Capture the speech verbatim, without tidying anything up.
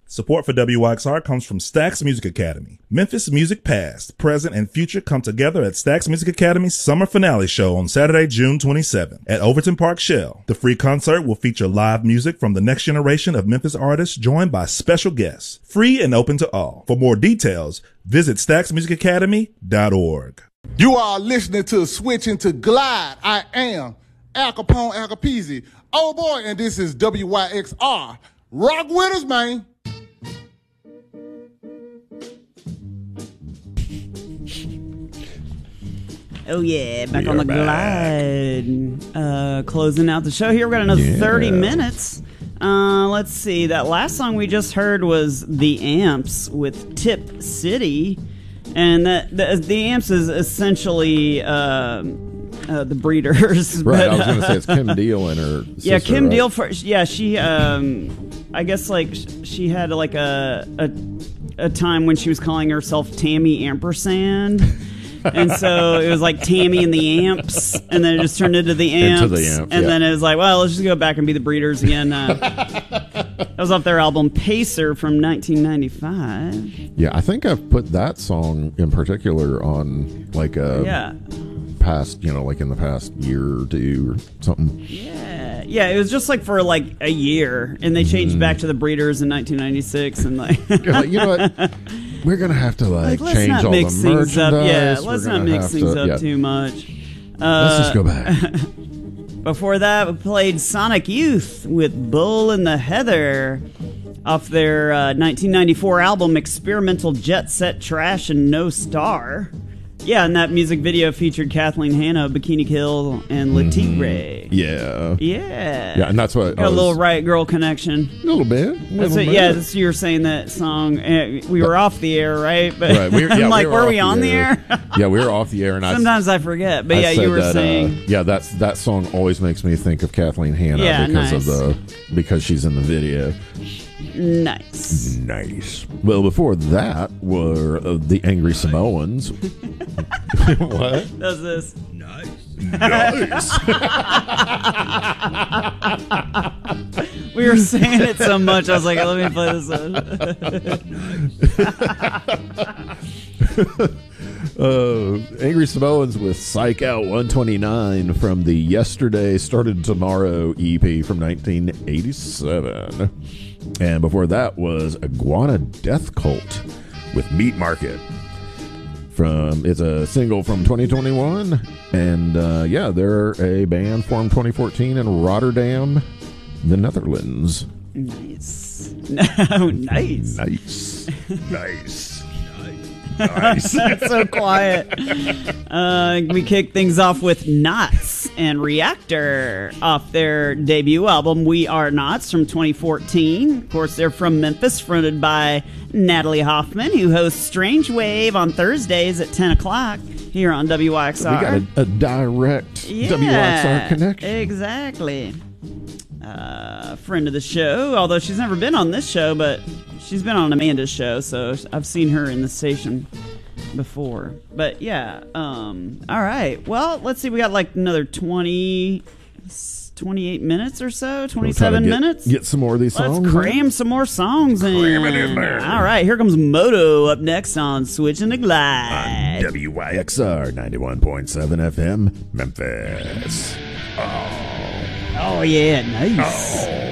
Support for W Y X R comes from Stax Music Academy. Memphis music past, present, and future come together at Stax Music Academy's summer finale show on Saturday, June twenty-seventh at Overton Park Shell. The free concert will feature live music from the next generation of Memphis artists joined by special guests. Free and open to all. For more details, visit stax music academy dot org. You are listening to Switching to Glide. I am Al Capone Al Capizzi. Oh boy, and this is W Y X R. Rock with us, man. Oh yeah, back We on the are glide. Uh, closing out the show here. We've got another Yeah. thirty minutes. Uh, let's see. That last song we just heard was The Amps with Tip City. And that the, the Amps is essentially uh, uh, the Breeders. Right, but, I was going to uh, say it's Kim Deal and her sister, yeah, Kim right? Deal. For, yeah, she. Um, I guess like sh- she had like a, a a time when she was calling herself Tammy Ampersand. And so it was like Tammy and the Amps, and then it just turned into the Amps. Into the Amps, and yeah. then it was like, well, let's just go back and be the Breeders again. Uh, that was off their album Pacer from nineteen ninety-five. Yeah, I think I've put that song in particular on like a Yeah. past, you know, like in the past year or two or something. Yeah, yeah. It was just like for like a year, and they changed back to the Breeders in nineteen ninety-six, and like, You're like, you know what? We're gonna have to like, like let's change not all mix the things up. merchandise. Yeah, We're let's not gonna mix have things to- up yeah. too much. Let's just Uh, go back. Before that, we played Sonic Youth with Bull in the Heather off their uh, nineteen ninety-four album Experimental Jet Set Trash and No Star. Yeah, and that music video featured Kathleen Hanna, Bikini Kill, and Latique Ray. Yeah. Yeah. Yeah, and that's what Got I a little was- Riot Girl connection. A little bit. That's little it, bit. yeah, that's, you were saying that song. Uh, we were off the air, right? But Right. We were, yeah, I'm like, we were, off we on the air? yeah, we were off the air, and I Sometimes I forget. But I yeah, said you were that, saying. uh, yeah, that's that song always makes me think of Kathleen Hanna Yeah, because nice. of the because she's in the video. Nice. Nice. Well, before that were uh, the Angry Samoans. What? Does this? Nice. We were saying it so much, I was like, let me play this. uh, Angry Samoans with Psych Out one twenty-nine from the Yesterday Started Tomorrow E P from nineteen eighty-seven. And before that was Iguana Death Cult with Meat Market. From it's a single from twenty twenty-one, and uh, yeah, they're a band formed twenty fourteen in Rotterdam, the Netherlands. Nice. No, nice. Nice, nice, nice. That's so quiet. Uh, we kick things off with Knots and Reactor off their debut album We Are Knots from twenty fourteen. Of course, they're from Memphis, fronted by Natalie Hoffman, who hosts Strange Wave on Thursdays at ten o'clock here on W Y X R. We got a, a direct Yeah, W Y X R connection. Exactly. Uh, friend of the show, although she's never been on this show, but she's been on Amanda's show, so I've seen her in the station before. But yeah, um, all right. Well, let's see. We got like another twenty, twenty-eight minutes or so, We'll try to twenty-seven get- minutes. Get some more of these Let's songs. cram some more songs in. Cram it in there. All right, here comes Moto up next on Switching to Glide. W Y X R ninety-one point seven F M, Memphis. Oh yeah, nice. Oh.